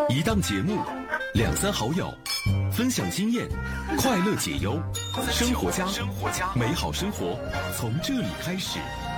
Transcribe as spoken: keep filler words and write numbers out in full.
一档节目，两三好友，分享经验，快乐解忧，生活家，美好生活从这里开始。